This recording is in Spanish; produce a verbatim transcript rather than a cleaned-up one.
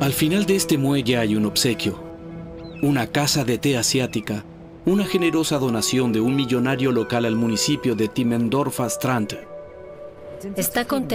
Al final de este muelle hay un obsequio, una casa de té asiática, una generosa donación de un millonario local al municipio de Timmendorfer Strand. Está contento.